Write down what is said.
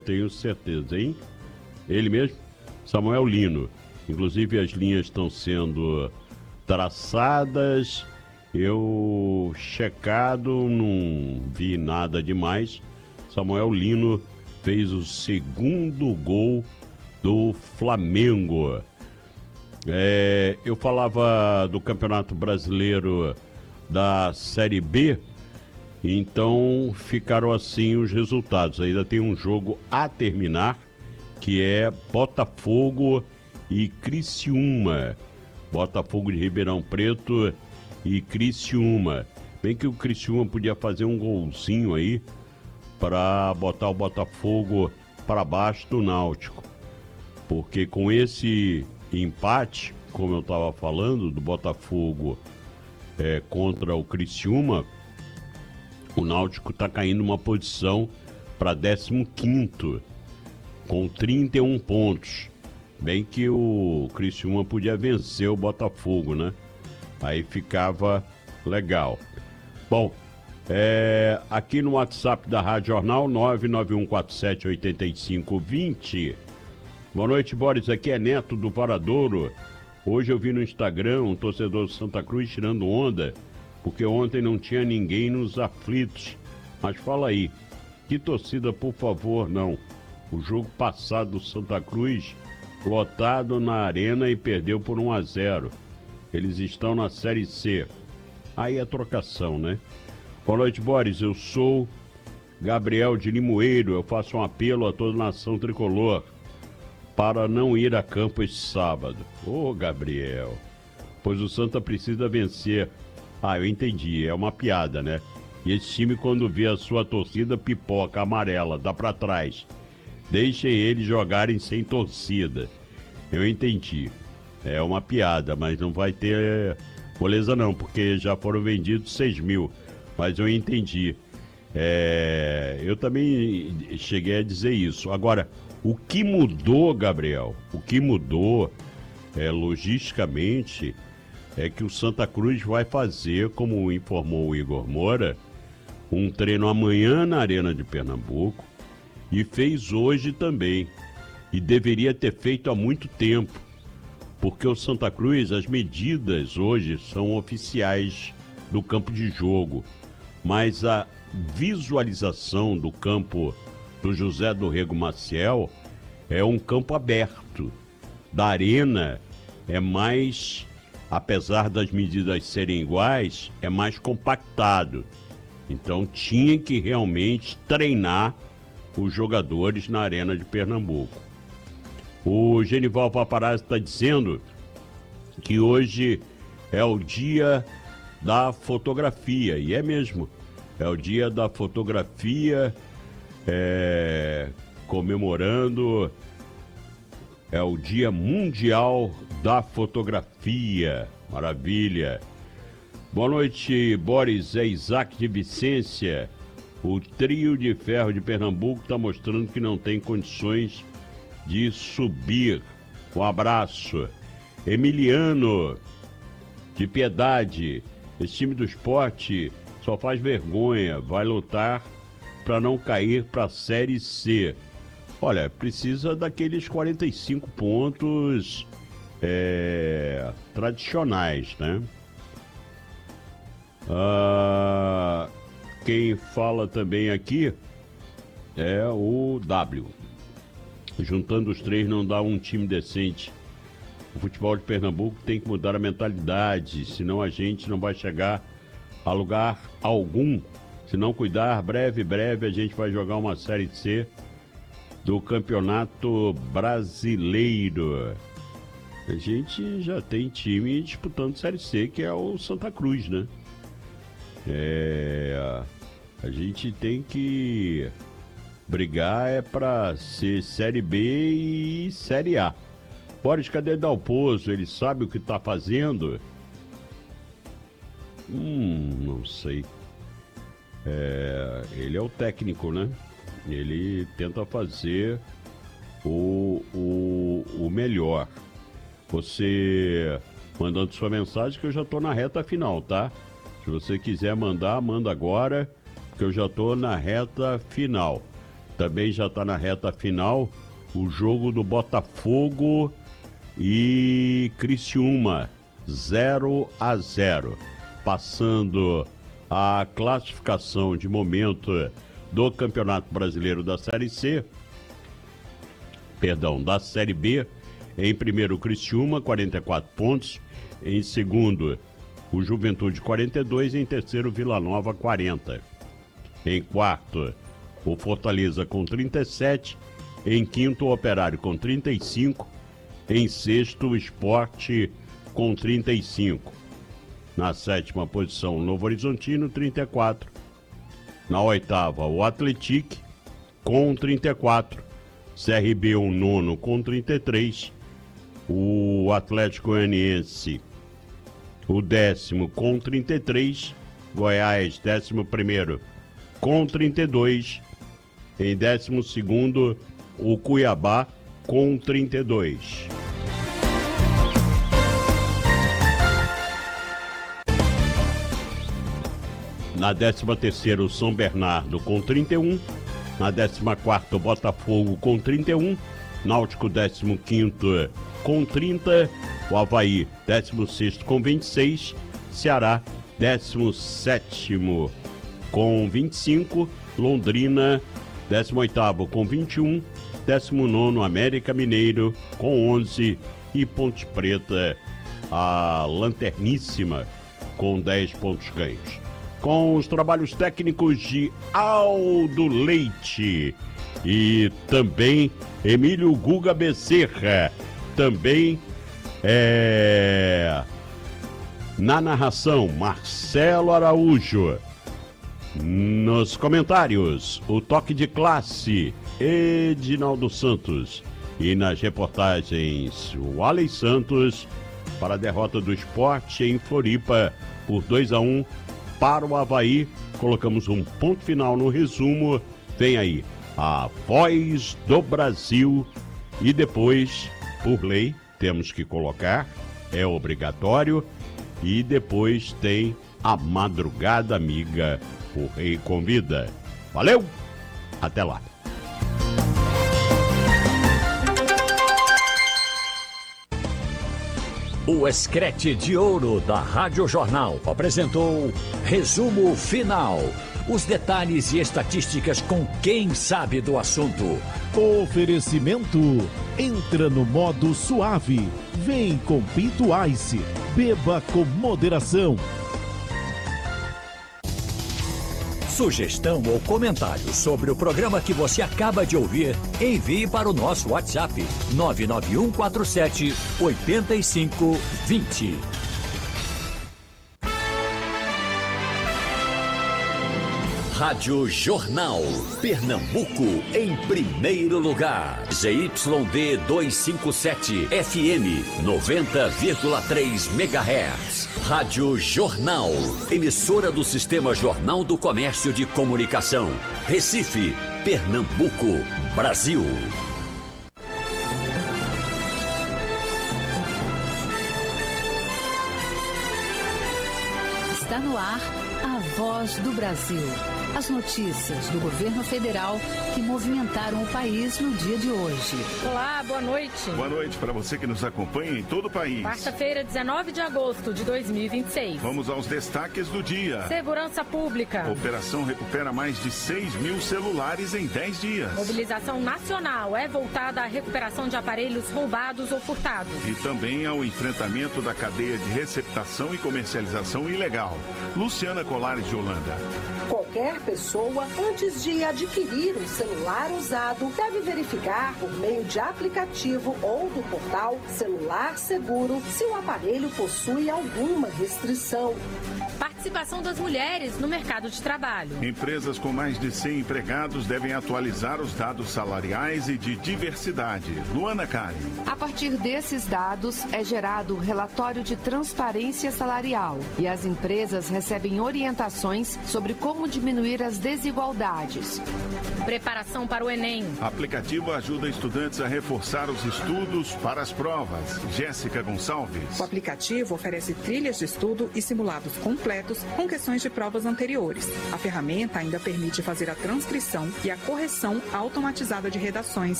tenho certeza, hein? Ele mesmo, Samuel Lino. Inclusive as linhas estão sendo traçadas. Eu checado, não vi nada demais. Samuel Lino fez o segundo gol do Flamengo. Eu falava do Campeonato Brasileiro da Série B, então ficaram assim os resultados. Ainda tem um jogo a terminar, que é Botafogo e Criciúma. Botafogo de Ribeirão Preto e Criciúma. Bem que o Criciúma podia fazer um golzinho aí para botar o Botafogo para baixo do Náutico. Porque com esse empate, como eu estava falando, do Botafogo contra o Criciúma, o Náutico está caindo uma posição para 15º, com 31 pontos. Bem que o Criciúma podia vencer o Botafogo, né? Aí ficava legal. Bom, aqui no WhatsApp da Rádio Jornal, 991478520. Boa noite, Boris. Aqui é Neto do Varadouro. Hoje eu vi no Instagram um torcedor do Santa Cruz tirando onda, porque ontem não tinha ninguém nos aflitos. Mas fala aí, que torcida, por favor, não. O jogo passado do Santa Cruz, lotado na arena e perdeu por 1-0. Eles estão na Série C. Aí é trocação, né? Boa noite, Boris. Eu sou Gabriel de Limoeiro. Eu faço um apelo a toda a nação tricolor para não ir a campo este sábado. Ô, Gabriel, pois o Santa precisa vencer. Ah, eu entendi, é uma piada, né? E esse time, quando vê a sua torcida, pipoca amarela, dá pra trás. Deixem eles jogarem sem torcida. Eu entendi. É uma piada, mas não vai ter moleza não, porque já foram vendidos 6 mil. Mas eu entendi. Eu também cheguei a dizer isso. Agora, o que mudou, Gabriel? O que mudou, logisticamente, é que o Santa Cruz vai fazer, como informou o Igor Moura, um treino amanhã na Arena de Pernambuco e fez hoje também. E deveria ter feito há muito tempo, porque o Santa Cruz, as medidas hoje são oficiais do campo de jogo, mas a visualização do campo do José do Rego Maciel é um campo aberto. Da arena é mais, apesar das medidas serem iguais, é mais compactado. Então tinha que realmente treinar os jogadores na Arena de Pernambuco. O Genival Paparazzi está dizendo que hoje é o dia da fotografia, e é mesmo, é o dia da fotografia, comemorando, é o Dia Mundial da Fotografia. Maravilha. Boa noite, Boris. É Isaac de Vicência. O trio de ferro de Pernambuco está mostrando que não tem condições de subir. Um abraço. Emiliano de Piedade. Esse time do Sport só faz vergonha. Vai lutar para não cair para a Série C. Olha, precisa daqueles 45 pontos tradicionais, né? Quem fala também aqui é o W. Juntando os três não dá um time decente. O futebol de Pernambuco tem que mudar a mentalidade, senão a gente não vai chegar a lugar algum. Se não cuidar, breve a gente vai jogar uma Série C do Campeonato Brasileiro. A gente já tem time disputando Série C, que é o Santa Cruz, né? A gente tem que brigar para ser Série B e Série A. Boris, cadê Dalpozo? Ele sabe o que está fazendo? Não sei. Ele é o técnico, né? Ele tenta fazer o melhor. Você mandando sua mensagem, que eu já estou na reta final, tá? Se você quiser mandar, manda agora, que eu já estou na reta final. também já está na reta final o jogo do Botafogo e Criciúma, 0-0. Passando a classificação de momento do Campeonato Brasileiro da Série C, da Série B. Em primeiro, Criciúma, 44 pontos. Em segundo, o Juventude, 42. Em terceiro, Vila Nova, 40. Em quarto, o Fortaleza com 37. Em quinto, o Operário com 35. Em sexto, o Sport com 35. Na sétima posição, o Novo Horizontino, 34. Na oitava, o Atlético com 34. CRB, o nono, com 33. O Atlético Goianiense, o 10º, com 33. Goiás, 11º, com 32. Em 12º, o Cuiabá, com 32. Na 13ª, o São Bernardo, com 31. Na 14ª, o Botafogo, com 31. Náutico, 15º, com 30. O Avaí, 16º, com 26. Ceará, 17º, com 25. Londrina, 18º, com 21. 19º, América Mineiro, com 11. E Ponte Preta, a lanterníssima, com 10 pontos ganhos. Com os trabalhos técnicos de Aldo Leite e também Emílio Guga Becerra. Também na narração, Marcelo Araújo. Nos comentários, o toque de classe, Edinaldo Santos. E nas reportagens, o Alex Santos para a derrota do Sport em Floripa por 2-1 para o Avaí. Colocamos um ponto final no resumo. Vem aí a Voz do Brasil e depois, por lei, temos que colocar, é obrigatório, e depois tem a Madrugada Amiga, o Rei Convida. Valeu, até lá. O Escrete de Ouro da Rádio Jornal apresentou Resumo Final. Os detalhes e estatísticas com quem sabe do assunto. Oferecimento. Entra no modo suave. Vem com Pinto Ice. Beba com moderação. Sugestão ou comentário sobre o programa que você acaba de ouvir, envie para o nosso WhatsApp 99147 8520. Rádio Jornal, Pernambuco em primeiro lugar. ZYD 257 FM 90,3 MHz. Rádio Jornal, emissora do Sistema Jornal do Comércio de Comunicação. Recife, Pernambuco, Brasil. Está no ar a Voz do Brasil. As notícias do governo federal que movimentaram o país no dia de hoje. Olá, boa noite. Boa noite para você que nos acompanha em todo o país. Quarta-feira, 19 de agosto de 2026. Vamos aos destaques do dia. Segurança Pública. A operação recupera mais de 6 mil celulares em 10 dias. Mobilização nacional é voltada à recuperação de aparelhos roubados ou furtados. E também ao enfrentamento da cadeia de receptação e comercialização ilegal. Luciana Colares de Holanda. Qualquer pessoa, antes de adquirir um celular usado, deve verificar por meio de aplicativo ou do portal Celular Seguro se o aparelho possui alguma restrição. Participação das mulheres no mercado de trabalho. Empresas com mais de 100 empregados devem atualizar os dados salariais e de diversidade. Luana Kari. A partir desses dados é gerado o relatório de transparência salarial e as empresas recebem orientações sobre como como diminuir as desigualdades. Preparação para o Enem. O aplicativo ajuda estudantes a reforçar os estudos para as provas. Jéssica Gonçalves. O aplicativo oferece trilhas de estudo e simulados completos com questões de provas anteriores. A ferramenta ainda permite fazer a transcrição e a correção automatizada de redações,